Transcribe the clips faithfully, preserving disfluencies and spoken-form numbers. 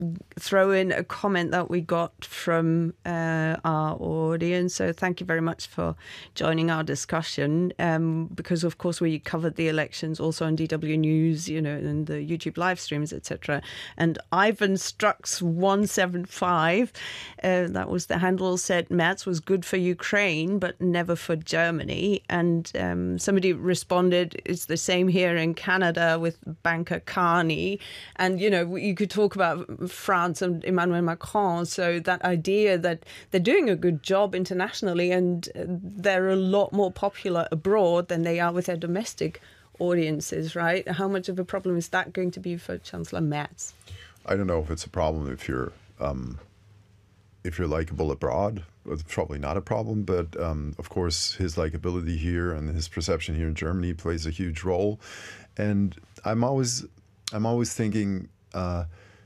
throw in a comment that we got from uh, our audience. So thank you very much for joining our discussion, um, because of course we covered the elections also on D W News, you know, and the YouTube live streams, et cetera. And Ivan Strux one seven five, uh, that was the handle, said Merz was good for Ukraine, but never for Germany. And um, somebody responded, it's the same here in Canada with banker Carney. And, you know, you could talk about France and Emmanuel Macron. So that idea that they're doing a good job internationally and they're a lot more popular abroad than they are with their domestic audiences, right? How much of a problem is that going to be for Chancellor Merz? I don't know if it's a problem if you're um, if you're likable abroad. It's probably not a problem, but um, of course his likability here and his perception here in Germany plays a huge role. And I'm always I'm always thinking. Uh,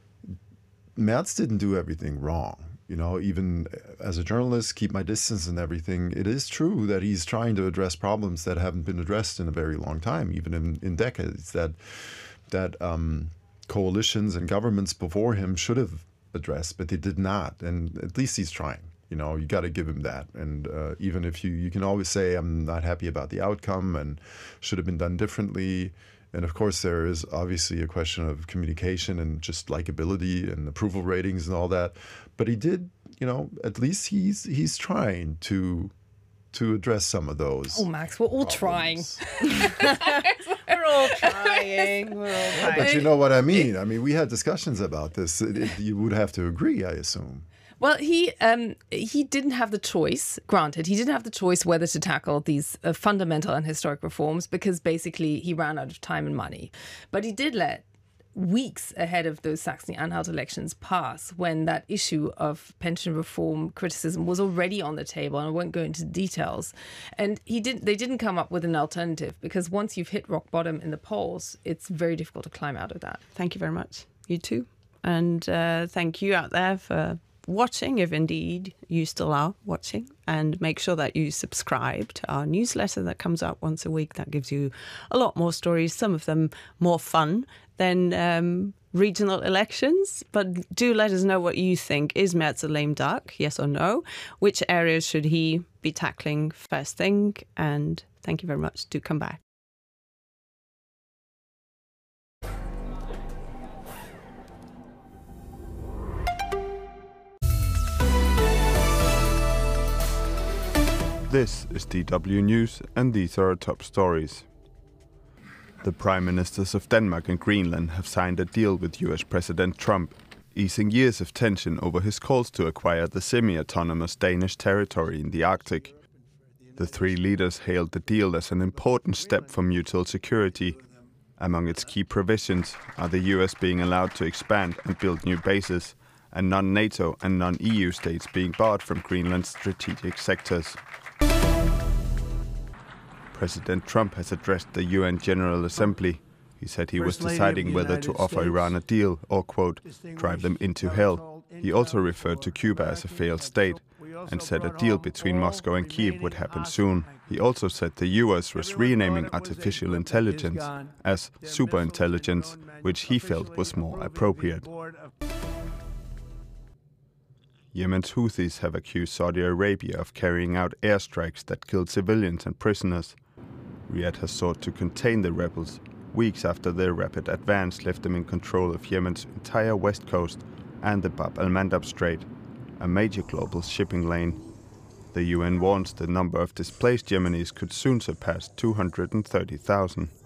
Merz didn't do everything wrong. You know, even as a journalist, keep my distance and everything. It is true that he's trying to address problems that haven't been addressed in a very long time, even in, in decades, that that um, coalitions and governments before him should have addressed, but they did not. And at least he's trying. You know, you got to give him that. And uh, even if you, you can always say, I'm not happy about the outcome and should have been done differently. And of course, there is obviously a question of communication and just likability and approval ratings and all that. But he did, you know, at least he's he's trying to to address some of those. Oh, Max, we're all problems. trying. We're all trying. We're all trying. But you know what I mean. I mean, we had discussions about this. It, it, you would have to agree, I assume. Well, he um, he didn't have the choice, granted. He didn't have the choice whether to tackle these uh, fundamental and historic reforms because basically he ran out of time and money. But he did let weeks ahead of those Saxony-Anhalt elections pass when that issue of pension reform criticism was already on the table, and I won't go into details. And he didn't. They didn't come up with an alternative because once you've hit rock bottom in the polls, it's very difficult to climb out of that. Thank you very much. You too. And uh, thank you out there for watching, if indeed you still are watching, and make sure that you subscribe to our newsletter that comes out once a week. That gives you a lot more stories, some of them more fun than um, regional elections. But do let us know what you think. Is Merz a lame duck? Yes or no? Which areas should he be tackling first thing? And thank you very much. Do come back. This is D W News, and these are our top stories. The Prime Ministers of Denmark and Greenland have signed a deal with U S President Trump, easing years of tension over his calls to acquire the semi-autonomous Danish territory in the Arctic. The three leaders hailed the deal as an important step for mutual security. Among its key provisions are the U S being allowed to expand and build new bases, and non-NATO and non-E U states being barred from Greenland's strategic sectors. President Trump has addressed the U N General Assembly. He said he was deciding whether to offer Iran a deal or, quote, drive them into hell. He also referred to Cuba as a failed state and said a deal between Moscow and Kyiv would happen soon. He also said the U S was renaming artificial intelligence as superintelligence, which he felt was more appropriate. Yemen's Houthis have accused Saudi Arabia of carrying out airstrikes that killed civilians and prisoners. Riyadh has sought to contain the rebels weeks after their rapid advance left them in control of Yemen's entire west coast and the Bab al-Mandab Strait, a major global shipping lane. The U N warns the number of displaced Yemenis could soon surpass two hundred thirty thousand.